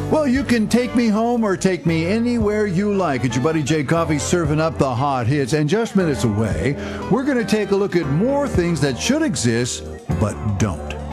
Well, you can take me home or take me anywhere you like. It's your buddy Jay Coffee serving up the hot hits. And just minutes away, we're going to take a look at more things that should exist but don't.